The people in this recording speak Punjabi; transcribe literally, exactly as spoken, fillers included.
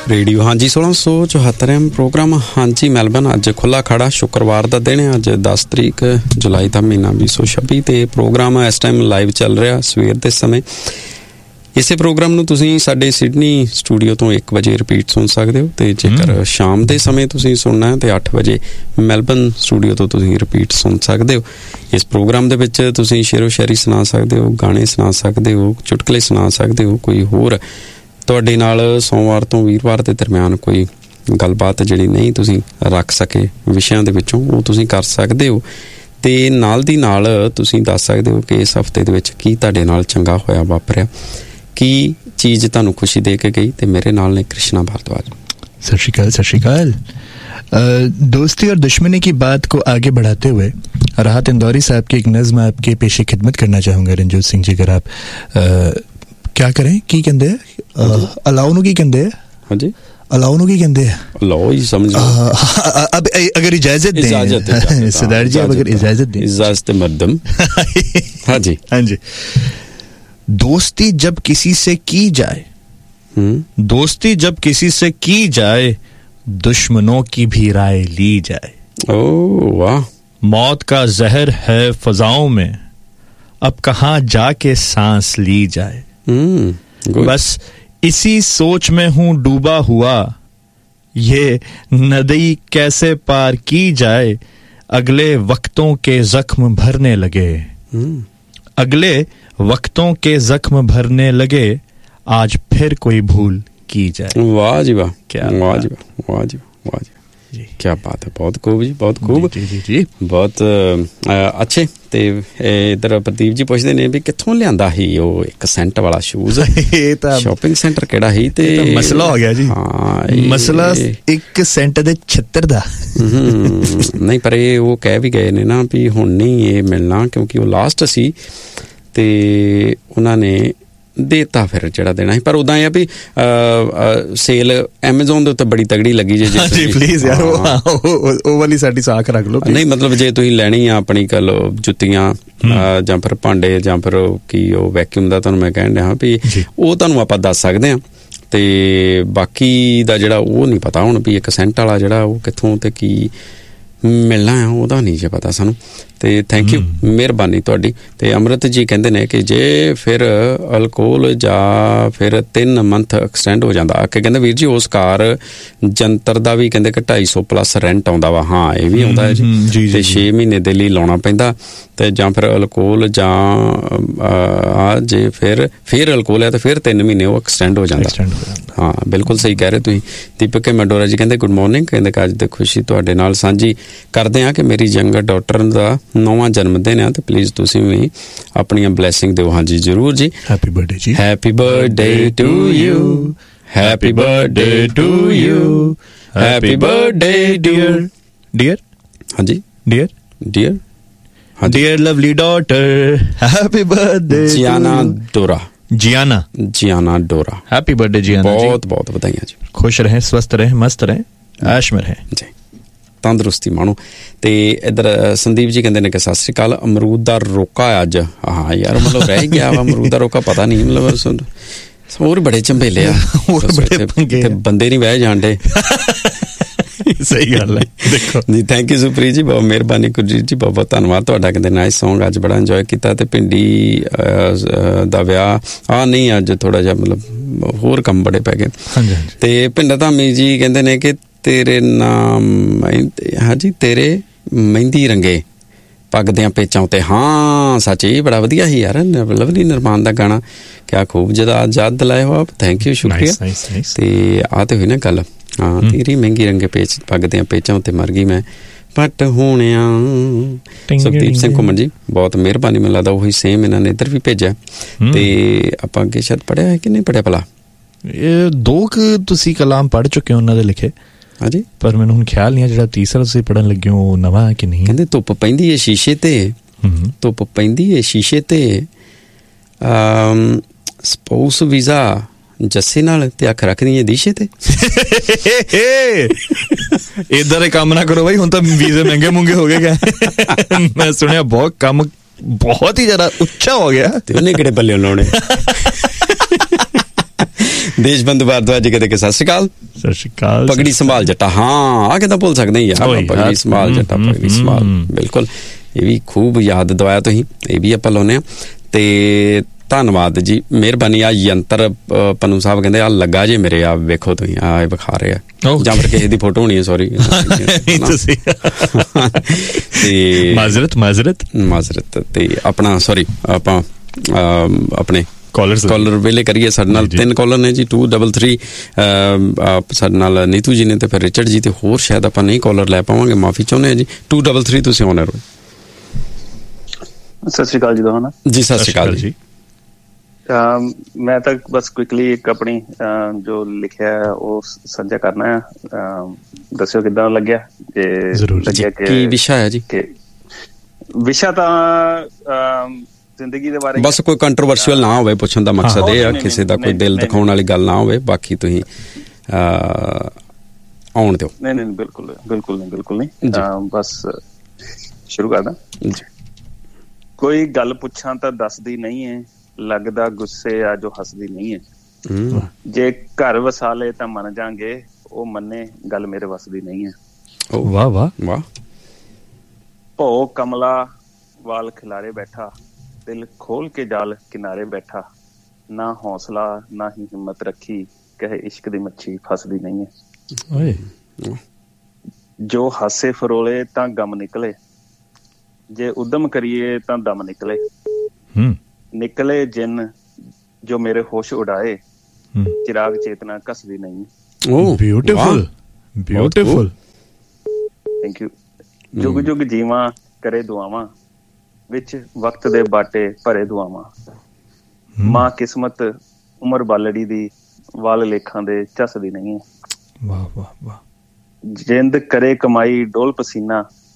ਰੇਡੀਓ ਹਾਂਜੀ सोलह सौ चौहत्तर एम प्रोग्राम ਹਾਂਜੀ ਮੈਲਬਨ ਅੱਜ ਖੁੱਲਾ ਖੜਾ ਸ਼ੁੱਕਰਵਾਰ ਦਾ ਦਿਨ ਹੈ। ਅੱਜ ਦਸ ਤਰੀਕ ਜੁਲਾਈ ਦਾ ਮਹੀਨਾ ਵੀਹ ਸੌ ਛੱਬੀ ਤੇ ਪ੍ਰੋਗਰਾਮ ਇਸ ਟਾਈਮ ਲਾਈਵ ਚੱਲ ਰਿਹਾ ਸਵੇਰ ਦੇ ਸਮੇਂ। ਇਸੇ ਪ੍ਰੋਗਰਾਮ ਨੂੰ ਤੁਸੀਂ ਸਾਡੇ ਸਿਡਨੀ ਸਟੂਡੀਓ ਤੋਂ ਇੱਕ ਵਜੇ ਰਿਪੀਟ ਸੁਣ ਸਕਦੇ ਹੋ ਤੇ ਜੇਕਰ ਸ਼ਾਮ ਦੇ ਸਮੇਂ ਤੁਸੀਂ ਸੁਣਨਾ ਤੇ ਅੱਠ ਵਜੇ ਮੈਲਬਨ ਸਟੂਡੀਓ ਤੋਂ ਤੁਸੀਂ ਰਿਪੀਟ ਸੁਣ ਸਕਦੇ ਹੋ। ਇਸ ਪ੍ਰੋਗਰਾਮ ਦੇ ਵਿੱਚ ਤੁਸੀਂ ਸ਼ੇਰੋ ਸ਼ਾਇਰੀ ਸੁਣਾ ਸਕਦੇ ਹੋ, ਗਾਣੇ ਸੁਣਾ ਸਕਦੇ ਹੋ, ਚੁਟਕਲੇ ਸੁਣਾ ਸਕਦੇ ਹੋ, ਕੋਈ ਹੋਰ ਤੁਹਾਡੇ ਨਾਲ ਸੋਮਵਾਰ ਤੋਂ ਵੀਰਵਾਰ ਦੇ ਦਰਮਿਆਨ ਕੋਈ ਗੱਲਬਾਤ ਜਿਹੜੀ ਨਹੀਂ ਤੁਸੀਂ ਰੱਖ ਸਕੇ ਵਿਸ਼ਿਆਂ ਦੇ ਵਿੱਚੋਂ ਉਹ ਤੁਸੀਂ ਕਰ ਸਕਦੇ ਹੋ। ਤੇ ਨਾਲ ਦੀ ਨਾਲ ਤੁਸੀਂ ਦੱਸ ਸਕਦੇ ਹੋ ਕਿ ਇਸ ਹਫ਼ਤੇ ਦੇ ਵਿੱਚ ਕੀ ਤੁਹਾਡੇ ਨਾਲ ਚੰਗਾ ਹੋਇਆ, ਵਾਪਰਿਆ, ਕੀ ਚੀਜ਼ ਤੁਹਾਨੂੰ ਖੁਸ਼ੀ ਦੇ ਕੇ गई। ਤੇ ਮੇਰੇ ਨਾਲ ने कृष्णा भारद्वाज। सत श्री अकाल। सत श्री अकाल। दोस्ती और दुश्मनी की बात को आगे बढ़ाते हुए राहत इंदौरी साहब की एक नज़्म आपके पेशे खिदमत करना चाहूँगा रंजोत सिंह जी। अगर आप आ, क्या करें की कहते अलाउ नूं की कहते हैं? हाँ जी अलाउ नूं की कहते हैं? अलाउ ही समझ लो। अब अगर इजाजत दें सरदार जी, अब अगर इजाजत दें, इजाजत मर्दम। हाँ जी हाँ जी। दोस्ती जब किसी से की जाए, दोस्ती जब किसी से की जाए, दुश्मनों की भी राय ली जाए। ओ वाह। मौत का जहर है फजाओं में, अब कहाँ जाके सांस ली जाए। बस इसी सोच में हूँ डूबा हुआ, ये नदी कैसे पार की जाए। अगले वक्तों के जख्म भरने लगे, अगले वक्तों के जख्म भरने लगे, आज फिर कोई भूल की जाए। वाह जी वाह, क्या वाह जी वाह, वाह जी वाह जी जी, क्या बात है। बहुत खूब जी, बहुत खूब जी जी जी, बहुत अच्छे। ਤੇ ਇਧਰ ਪ੍ਰਦੀਪ ਜੀ ਪੁੱਛਦੇ ਨੇ ਵੀ ਕਿੱਥੋਂ ਲਿਆਂਦਾ ਸੀ ਉਹ ਇੱਕ ਸੈਂਟ ਵਾਲਾ ਸ਼ੂਜ਼। ਇਹ ਤਾਂ ਸ਼ਾਪਿੰਗ ਸੈਂਟਰ ਕਿਹੜਾ ਸੀ ਤੇ ਮਸਲਾ ਹੋ ਗਿਆ ਜੀ। ਹਾਂ ਮਸਲਾ ਇੱਕ ਸੈਂਟ ਦੇ ਛੱਤਰ ਦਾ ਨਹੀਂ, ਪਰ ਇਹ ਉਹ ਕਹਿ ਵੀ ਗਏ ਨੇ ਨਾ ਵੀ ਹੁਣ ਨਹੀਂ ਇਹ ਮਿਲਣਾ ਕਿਉਂਕਿ ਉਹ ਲਾਸਟ ਸੀ ਤੇ ਉਹਨਾਂ ਨੇ ਦੇਤਾ ਫਿਰ ਜਿਹੜਾ ਦੇਣਾ ਸੀ। ਪਰ ਉਦਾਂ ਇਹ ਆ ਵੀ ਸੇਲ ਐਮਾਜ਼ੋਨ ਦੇ ਉੱਤੇ ਬੜੀ ਤਗੜੀ ਲੱਗੀ ਜੇ। ਜੀ ਪਲੀਜ਼ ਯਾਰ ਉਹ ਵਾਲੀ ਸਾਡੀ ਸਾਖ ਰੱਖ ਲਓ। ਨਹੀਂ ਮਤਲਬ ਜੇ ਤੁਸੀਂ ਲੈਣੀ ਆ ਆਪਣੀ ਕੱਲ ਜੁੱਤੀਆਂ ਜਾਂ ਫਿਰ ਭਾਂਡੇ ਜਾਂ ਫਿਰ ਕੀ ਉਹ ਵੈਕਿਊਮ ਦਾ ਤੁਹਾਨੂੰ ਮੈਂ ਕਹਿਣ ਡਿਆ ਵੀ ਉਹ ਤੁਹਾਨੂੰ ਆਪਾਂ ਦੱਸ ਸਕਦੇ ਹਾਂ। ਤੇ ਬਾਕੀ ਦਾ ਜਿਹੜਾ ਉਹ ਨਹੀਂ ਪਤਾ ਹੁਣ ਵੀ ਇੱਕ ਸੈਂਟ ਵਾਲਾ ਜਿਹੜਾ ਉਹ ਕਿੱਥੋਂ ਤੇ ਕੀ ਮਿਲਣਾ ਹੈ ਉਹਦਾ ਨਹੀਂ ਜੇ ਪਤਾ ਸਾਨੂੰ। ਤੇ ਥੈਂਕ ਯੂ, ਮਿਹਰਬਾਨੀ ਤੁਹਾਡੀ। ਤੇ ਅੰਮ੍ਰਿਤ ਜੀ ਕਹਿੰਦੇ ਨੇ ਕਿ ਜੇ ਫਿਰ ਅਲਕੋਹਲ ਜਾਂ ਫਿਰ ਤਿੰਨ ਮੰਥ ਐਕਸਟੈਂਡ ਹੋ ਜਾਂਦਾ ਕਿ ਕਹਿੰਦੇ ਵੀਰ ਜੀ ਉਸ ਕਾਰ ਜੰਤਰ ਦਾ ਵੀ ਕਹਿੰਦੇ ਕਿ ਢਾਈ ਸੌ ਪਲੱਸ ਰੈਂਟ ਆਉਂਦਾ ਵਾ। ਹਾਂ ਇਹ ਵੀ ਆਉਂਦਾ ਹੈ ਜੀ। ਤੇ ਛੇ ਮਹੀਨੇ ਦੇ ਲਈ ਲਾਉਣਾ ਪੈਂਦਾ ਤੇ ਜਾਂ ਫਿਰ ਅਲਕੋਹਲ ਜਾਂ ਆ ਜੇ ਫਿਰ ਫਿਰ ਅਲਕੋਹਲ ਹੈ ਤਾਂ ਫਿਰ ਤਿੰਨ ਮਹੀਨੇ ਉਹ ਐਕਸਟੈਂਡ ਹੋ ਜਾਂਦਾ। ਹਾਂ ਬਿਲਕੁਲ ਸਹੀ ਕਹਿ ਰਹੇ ਤੁਸੀਂ। ਦੀਪਕ ਮੈਡੋਰਾ ਜੀ ਕਹਿੰਦੇ ਗੁੱਡ ਮਾਰਨਿੰਗ, ਕਹਿੰਦੇ ਕਿ ਅੱਜ ਦੀ ਖੁਸ਼ੀ ਤੁਹਾਡੇ ਨਾਲ ਸਾਂਝੀ ਕਰਦੇ ਹਾਂ ਕਿ ਮੇਰੀ ਯੰਗਰ ਡਾਟਰ ਦਾ ਨੌਵਾਂ ਜਨਮ ਦਿਨ ਆ ਤੇ ਪਲੀਜ਼ ਤੁਸੀਂ ਵੀ ਆਪਣੀਆਂ ਬਲੈਸਿੰਗ ਦਿਓ। ਹਾਂਜੀ ਜ਼ਰੂਰ ਜੀ। ਹੈਪੀ ਬਰਥਡੇ ਜੀ। Happy birthday to you, happy birthday to you, happy birthday dear dear. ਹਾਂਜੀ dear dear dear Lovely daughter, happy birthday ਜਿਆਨਾ ਡੋਰਾ। ਜਿਆਨਾ ਜਿਆਨਾ ਡੋਰਾ, happy birthday Ziana जी। बहुत बहुत बधाइयाँ जी। खुश रहें, स्वस्थ रहें, मस्त रहें, ऐश में रहें जी, ਤੰਦਰੁਸਤੀ ਮਾਣੋ। ਤੇ ਇੱਧਰ ਸੰਦੀਪ ਜੀ ਕਹਿੰਦੇ ਨੇ ਕਿ ਸਤਿ ਸ਼੍ਰੀ ਅਕਾਲ। ਅਮਰੂਦ ਦਾ ਰੋਕਾ ਅੱਜ। ਹਾਂ ਯਾਰ ਮਤਲਬ ਰਹਿ ਗਿਆ ਵਾ ਅਮਰੂਦ ਦਾ ਰੋਕਾ, ਪਤਾ ਨਹੀਂ ਮਤਲਬ ਹੋਰ ਬੜੇ ਝੰਬੇਲੇ ਆ ਬੰਦੇ ਨਹੀਂ ਬਹਿ ਜਾਣ ਡੇ। ਸਹੀ ਗੱਲ ਹੈ। ਦੇਖੋ ਜੀ ਥੈਂਕ ਯੂ ਸੁਪ੍ਰੀਤ ਜੀ, ਬਹੁਤ ਮਿਹਰਬਾਨੀ। ਗੁਰਜੀਤ ਜੀ ਬਹੁਤ ਬਹੁਤ ਧੰਨਵਾਦ ਤੁਹਾਡਾ। ਕਹਿੰਦੇ ਨਾਈਸ ਸੌਂਗ, ਅੱਜ ਬੜਾ ਇੰਜੋਏ ਕੀਤਾ। ਤੇ ਭਿੰਡੀ ਦਾ ਵਿਆਹ ਆ ਨਹੀਂ ਅੱਜ ਥੋੜਾ ਜਿਹਾ ਮਤਲਬ ਹੋਰ ਕੰਮ ਬੜੇ ਪੈ ਗਏ। ਤੇ ਭਿੰਡਾ ਧਾਮੀ ਜੀ ਕਹਿੰਦੇ ਨੇ ਕਿ ਤੇਰੇ ਨਾਮ ਹਾਂਜੀ ਤੇਰੇ ਮਹਿੰਦੀ ਰੰਗੇ ਪੱਗ ਦਿਆਂ ਪੇਚਾਂ ਉੱਤੇ। ਹਾਂ ਸੱਚ ਇਹ ਬੜਾ ਵਧੀਆ ਸੀ ਯਾਰ, ਲਵਲੀ ਨਿਰਮਾਨ ਦਾ ਗਾਣਾ। ਕਿਆ ਖੂਬ ਜਦਾ ਯਾਦ ਦਿਲਾਏ ਹੋ ਆਪ, ਥੈਂਕ ਯੂ ਸ਼ੁਕਰੀਆ। ਤੇ ਆ ਤੇ ਹੋਈ ਨਾ ਗੱਲ। ਹਾਂ ਤੇਰੀ ਮਹਿੰਗੀ ਰੰਗੇ ਪੇਚ ਪੱਗ ਦਿਆਂ ਪੇਚਾਂ ਉੱਤੇ ਮਰ ਗਈ ਮੈਂ ਪੱਟ ਹੋਣਿਆ। ਸੁਖਦੀਪ ਸਿੰਘ ਘੁੰਮਣ ਜੀ ਬਹੁਤ ਮਿਹਰਬਾਨੀ। ਮੈਨੂੰ ਲੱਗਦਾ ਉਹੀ ਸੇਮ ਇਹਨਾਂ ਨੇ ਇੱਧਰ ਵੀ ਭੇਜਿਆ। ਤੇ ਆਪਾਂ ਅੱਗੇ ਸ਼ਾਇਦ ਪੜ੍ਹਿਆ ਹੈ ਕਿ ਨਹੀਂ ਪੜ੍ਹਿਆ ਭਲਾ? ਇਹ ਦੋ ਕੁ ਤੁਸੀਂ ਕਲਾਮ ਪੜ੍ਹ ਚੁੱਕੇ ਹੋ ਉਹਨਾਂ ਦੇ ਲਿਖੇ। ਹਾਂਜੀ ਪਰ ਮੈਨੂੰ ਹੁਣ ਖਿਆਲ ਨਹੀਂ ਆ ਜਿਹੜਾ ਤੀਸਰਾ ਤੁਸੀਂ ਪੜ੍ਹਨ ਲੱਗੇ ਹੋ ਨਵਾਂ ਹੈ ਕਿ ਨਹੀਂ। ਕਹਿੰਦੇ ਧੁੱਪ ਪੈਂਦੀ ਹੈ ਸ਼ੀਸ਼ੇ ਤੇ, ਧੁੱਪ ਪੈਂਦੀ ਹੈ ਸ਼ੀਸ਼ੇ ਤੇ, ਸਪਾਊਸ ਵੀਜ਼ਾ ਜੱਸੇ ਨਾਲ ਤੇ ਅੱਖ ਰੱਖਦੀ ਹੈ ਦੀਸ਼ੇ ਤੇ। ਏਦਾਂ ਦੇ ਕੰਮ ਨਾ ਕਰੋ ਬਾਈ, ਹੁਣ ਤਾਂ ਵੀਜ਼ੇ ਮਹਿੰਗੇ ਮੁੰਗੇ ਹੋ ਗਏ। ਮੈਂ ਸੁਣਿਆ ਬਹੁਤ ਕੰਮ ਬਹੁਤ ਹੀ ਜ਼ਿਆਦਾ ਉੱਚਾ ਹੋ ਗਿਆ ਤੇ ਉਹਨੇ ਕਿਹੜੇ ਪੱਲੇ ਲਾਉਣੇ। ਦੇਸ਼ਬੰਧੂ ਭਾਰਦਵਾਜ ਜੀ ਕਦੇ ਕਿ ਸਤਿ ਸ਼੍ਰੀ ਅਕਾਲ। ਸਤਿ ਸ਼੍ਰੀ ਅਕਾਲ। ਪਗੜੀ ਸੰਭਾਲ ਜੱਟਾ, ਹਾਂ ਆ ਕਿੱਦਾਂ ਭੁੱਲ ਸਕਦੇ ਯਾਰ, ਪਗੜੀ ਸੰਭਾਲ ਜੱਟਾ, ਪਗੜੀ ਸੰਭਾਲ, ਬਿਲਕੁਲ ਇਹ ਵੀ ਖੂਬ ਯਾਦ ਦਵਾਇਆ ਤੁਸੀਂ, ਇਹ ਵੀ ਆਪਾਂ ਲਾਉਂਦੇ ਹਾਂ। ਤੇ ਧੰਨਵਾਦ ਜੀ, ਮਿਹਰਬਾਨੀ। ਆ ਯੰਤਰ ਪੰਨੂ ਸਾਹਿਬ ਕਹਿੰਦੇ ਆ ਲੱਗਾ ਜੇ ਮੇਰੇ, ਆ ਵੇਖੋ ਤੁਸੀਂ, ਆ ਵਿਖਾ ਰਹੇ ਆ, ਜਾਂ ਫਿਰ ਕਿਸੇ ਦੀ ਫੋਟੋ ਹੋਣੀ ਹੈ, ਸੌਰੀ। ਤੇ ਮਾਜ਼ਰਤ ਮਾਜ਼ਰਤ ਮਾਜ਼ਰਤ ਤੇ ਆਪਣਾ ਸੌਰੀ ਆਪਾਂ ਆਪਣੇ ਕਾਲਰ ਕਾਲਰ ਵੇਲੇ ਕਰੀਏ। ਸਾਡੇ ਨਾਲ ਤਿੰਨ ਕਾਲਰ ਨੇ ਜੀ, ਟੂ ਡਬਲ ਥਰੀ ਸਾਡੇ ਨਾਲ ਨੀਤੂ ਜੀ ਨੇ ਤੇ ਫਿਰ ਰਿਚਰਡ ਜੀ, ਤੇ ਹੋਰ ਸ਼ਾਇਦ ਆਪਾਂ ਨਹੀਂ ਕਾਲਰ ਲੈ ਪਾਵਾਂਗੇ, ਮਾਫੀ ਚਾਹੁੰਦੇ ਹਾਂ ਜੀ। ਟੂ ਡਬਲ ਥਰੀ ਤੁਸੀਂ ਆਨ ਰਹੋ। ਸਤਿ ਸ਼੍ਰੀ ਅਕਾਲ ਜੀ ਦੋਹਾਂ ਜੀ। ਸਤਿ ਸ਼੍ਰੀ ਅਕਾਲ ਜੀ। ਮੈਂ ਤਾਂ ਬਸ ਕੁਇਕਲੀ ਇੱਕ ਆਪਣੀ ਜੋ ਲਿਖਿਆ ਉਹ ਸਾਂਝਾ ਕਰਨਾ ਹੈ। ਦੱਸਿਓ ਕਿੱਦਾਂ ਲੱਗਿਆ। ਲੱਗਿਆ ਕੀ ਵਿਸ਼ਾ ਹੈ ਜੀ? ਵਿਸ਼ਾ ਤਾਂ ਜ਼ਿੰਦਗੀ ਦੇ ਬਾਰੇ, ਬਸ ਕੋਈ ਕੰਟਰੋਵਰਸ਼ੀਅਲ ਨਾ ਹੋਵੇ, ਪੁੱਛਣ ਦਾ ਮਕਸਦ ਇਹ ਆ, ਕਿਸੇ ਦਾ ਕੋਈ ਦਿਲ ਦਿਖਾਉਣ ਵਾਲੀ ਗੱਲ ਨਾ ਹੋਵੇ। ਬਾਕੀ ਤੁਸੀਂ ਆਉਣ ਦਿਓ। ਨਹੀਂ ਨਹੀਂ ਬਿਲਕੁਲ ਬਿਲਕੁਲ ਨਹੀਂ ਬਿਲਕੁਲ ਨਹੀਂ ਬਸ ਸ਼ੁਰੂ ਕਰਦਾ। ਕੋਈ ਗੱਲ ਪੁੱਛਾਂ ਤਾਂ ਦੱਸਦੀ ਨਹੀਂ ਹੈ, ਲੱਗਦਾ ਗੁੱਸੇ ਆ ਜੋ ਹੱਸਦੀ ਨਹੀਂ ਹੈ। ਜੇ ਘਰ ਵਸਾ ਲਏ ਤਾਂ ਮੰਨ ਜਾਗੇ, ਉਹ ਮੰਨੇ ਗੱਲ ਮੇਰੇ ਵੱਸਦੀ ਨਹੀਂ ਹੈ। ਵਾਹ ਵਾਹ ਵਾਹ। ਭੋ ਕਮਲਾ ਵਾਲ ਖਿਲਾਰੇ ਬੈਠਾ, ਦਿਲ ਖੋਲ ਕੇ ਜਾਲ ਕਿਨਾਰੇ ਬੈਠਾ, ਨਾ ਹੌਸਲਾ ਨਾ ਹੀ ਹਿੰਮਤ ਰੱਖੀ, ਕਹੇ ਇਸ਼ਕ ਦੀ ਮੱਛੀ ਫਸਦੀ ਨਹੀਂ ਹੈ। ਜੋ ਹਾਸੇ ਫਰੋਲੇ ਤਾਂ ਗਮ ਨਿਕਲੇ, ਜੇ ਉਦਮ ਕਰੀਏ ਤਾਂ ਦਮ ਨਿਕਲੇ। ਨਿਕਲੇ ਜਿੰਨ ਜੋ ਮੇਰੇ ਹੋਸ਼ ਉਡਾਏ, ਚਿਰਾਗ ਚੇਤਨਾ ਘਸਦੀ ਨਹੀਂ। Beautiful beautiful, thank you. ਜੁਗ ਜੁਗ ਜੀਵਾਂ ਕਰੇ ਦੁਆਵਾਂ, ਵਿੱਚ ਵਕਤ ਦੇ ਬਾਟੇ ਭਰੇ ਦੁਆਵਾਂ। ਮਾਂ ਕਿਸਮਤ ਉਮਰ ਬਾਲੜੀ ਦੀ, ਵਾਲ ਲੇਖਾਂ ਦੇ ਝੱਸਦੀ ਨਹੀਂ ਹੈ। ਵਾਹ ਵਾਹ ਵਾਹ। ਜਿੰਦ ਕਰੇ ਕਮਾਈ ਡੋਲ ਪਸੀਨਾ,